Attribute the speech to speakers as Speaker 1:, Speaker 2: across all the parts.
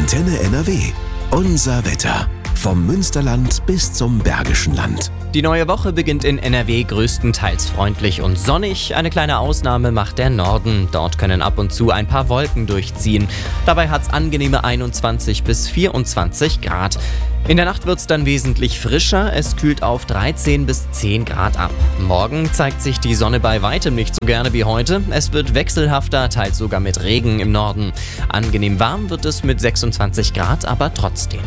Speaker 1: Antenne NRW. Unser Wetter. Vom Münsterland bis zum Bergischen Land.
Speaker 2: Die neue Woche beginnt in NRW größtenteils freundlich und sonnig. Eine kleine Ausnahme macht der Norden. Dort können ab und zu ein paar Wolken durchziehen. Dabei hat's angenehme 21 bis 24 Grad. In der Nacht wird's dann wesentlich frischer. Es kühlt auf 13 bis 10 Grad ab. Morgen zeigt sich die Sonne bei weitem nicht so gerne wie heute. Es wird wechselhafter, teils sogar mit Regen im Norden. Angenehm warm wird es mit 26 Grad, aber trotzdem.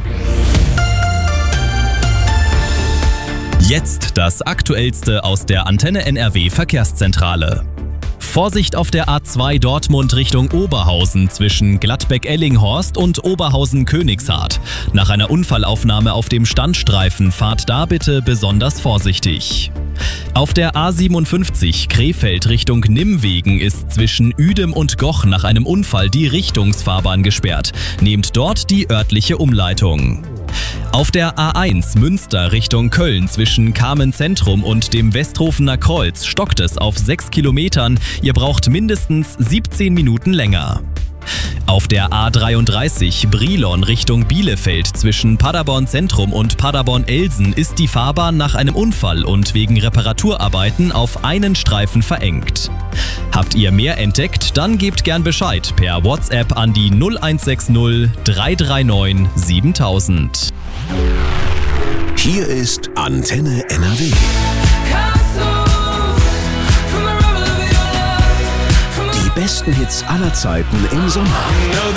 Speaker 3: Jetzt das Aktuellste aus der Antenne NRW Verkehrszentrale. Vorsicht auf der A2 Dortmund Richtung Oberhausen zwischen Gladbeck-Ellinghorst und Oberhausen-Königshardt. Nach einer Unfallaufnahme auf dem Standstreifen fahrt da bitte besonders vorsichtig. Auf der A57 Krefeld Richtung Nimwegen ist zwischen Uedem und Goch nach einem Unfall die Richtungsfahrbahn gesperrt. Nehmt dort die örtliche Umleitung. Auf der A1 Münster Richtung Köln zwischen Kamen Zentrum und dem Westhofener Kreuz stockt es auf 6 Kilometern. Ihr braucht mindestens 17 Minuten länger. Auf der A33 Brilon Richtung Bielefeld zwischen Paderborn Zentrum und Paderborn-Elsen ist die Fahrbahn nach einem Unfall und wegen Reparaturarbeiten auf einen Streifen verengt. Habt ihr mehr entdeckt? Dann gebt gern Bescheid per WhatsApp an die 0160 339 7000.
Speaker 1: Hier ist Antenne NRW. Die besten Hits aller Zeiten im Sommer.